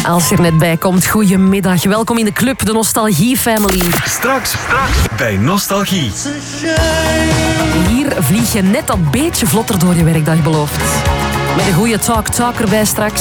Als je er net bij komt, goedemiddag. Welkom in de club, de Nostalgie Family. Straks bij Nostalgie. Hier vlieg je net dat beetje vlotter door je werkdag beloofd. Met een goede talk erbij straks.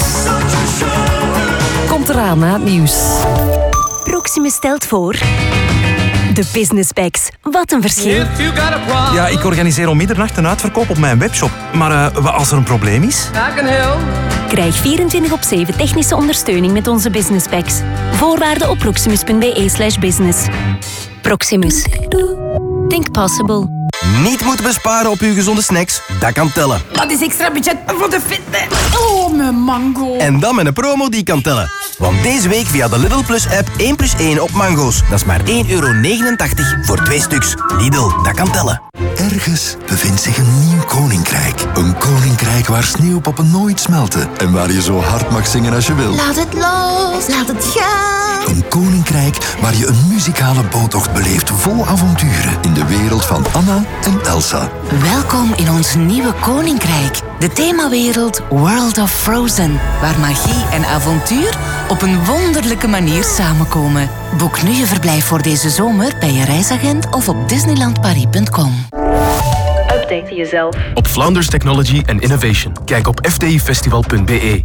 Komt eraan na het nieuws. Proximus stelt voor... De Business Bags. Wat een verschil. Ja, ik organiseer om middernacht een uitverkoop op mijn webshop. Maar wat als er een probleem is? Krijg 24/7 technische ondersteuning met onze Business Bags. Voorwaarden op proximus.be/business. Proximus. Think possible. Niet moeten besparen op uw gezonde snacks? Dat kan tellen. Dat is extra budget voor de fitness. Oh, mijn mango. En dan met een promo die kan tellen. Want deze week via de Lidl Plus app 1+1 op mango's. Dat is maar €1,89 voor 2 stuks. Lidl, dat kan tellen. Ergens bevindt zich een nieuw koninkrijk. Een koninkrijk waar sneeuwpoppen nooit smelten. En waar je zo hard mag zingen als je wil. Laat het los, laat het gaan. Een koninkrijk waar je een muzikale boottocht beleeft vol avonturen. In de wereld van Anna en Elsa. Welkom in ons nieuwe koninkrijk. De themawereld World of Frozen. Waar magie en avontuur op een wonderlijke manier samenkomen. Boek nu je verblijf voor deze zomer bij je reisagent of op disneylandparis.com. Update jezelf. Op Flanders Technology and Innovation. Kijk op fdifestival.be.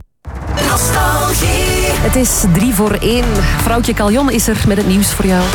Het is 1:03. Vrouwtje Caljon is er met het nieuws voor jou.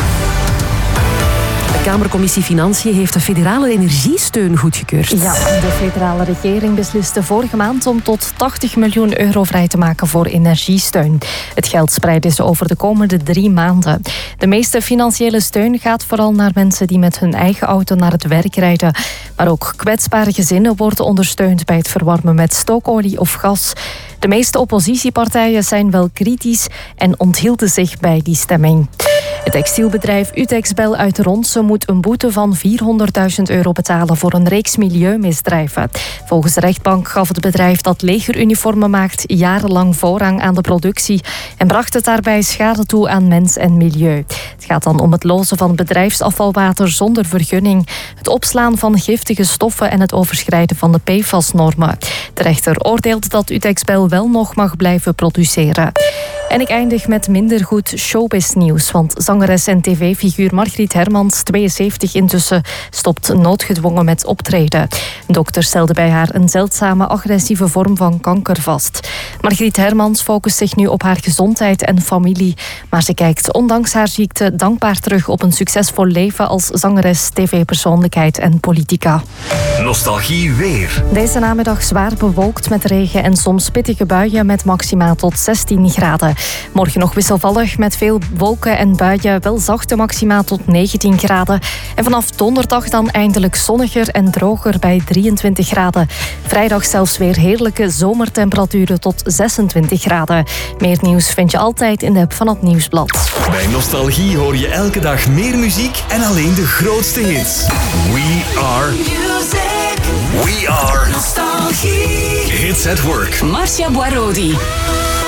De Kamercommissie Financiën heeft de federale energiesteun goedgekeurd. Ja, de federale regering besliste vorige maand om tot €80 miljoen vrij te maken voor energiesteun. Het geld spreiden ze over de komende 3 maanden. De meeste financiële steun gaat vooral naar mensen die met hun eigen auto naar het werk rijden. Maar ook kwetsbare gezinnen worden ondersteund bij het verwarmen met stookolie of gas. De meeste oppositiepartijen zijn wel kritisch en onthielden zich bij die stemming. Het textielbedrijf Utexbel uit Ronsen moet een boete van €400.000 betalen voor een reeks milieumisdrijven. Volgens de rechtbank gaf het bedrijf dat legeruniformen maakt jarenlang voorrang aan de productie en bracht het daarbij schade toe aan mens en milieu. Het gaat dan om het lozen van bedrijfsafvalwater zonder vergunning, het opslaan van giftige stoffen en het overschrijden van de PFAS-normen. De rechter oordeelt dat Utexbel wel nog mag blijven produceren. En ik eindig met minder goed showbiz-nieuws, want zangeres en tv-figuur Margriet Hermans, 72 intussen, stopt noodgedwongen met optreden. Dokters stelden bij haar een zeldzame agressieve vorm van kanker vast. Margriet Hermans focust zich nu op haar gezondheid en familie, maar ze kijkt ondanks haar ziekte dankbaar terug op een succesvol leven als zangeres, tv-persoonlijkheid en politica. Nostalgie weer. Deze namiddag zwaar bewolkt met regen en soms pittige buien met maxima tot 16 graden. Morgen nog wisselvallig met veel wolken en buien, wel zachte maxima tot 19 graden. En vanaf donderdag dan eindelijk zonniger en droger bij 23 graden. Vrijdag zelfs weer heerlijke zomertemperaturen tot 26 graden. Meer nieuws vind je altijd in de app van het Nieuwsblad. Bij Nostalgie hoor je elke dag meer muziek en alleen de grootste hits. We are music. We are Nostalgie. Hits at work. Marcia Boirodi.